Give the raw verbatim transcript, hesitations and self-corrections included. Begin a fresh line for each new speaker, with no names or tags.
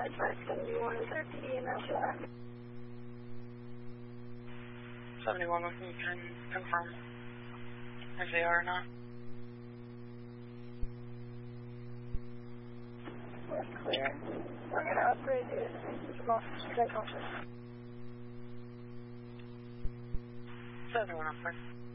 five seventy-one, is there P D in that shot?
seventy-one, if you can confirm if they are or not.
We're clear. We're going to upgrade this. Come on, stay cautious.
seventy-one, upgrade.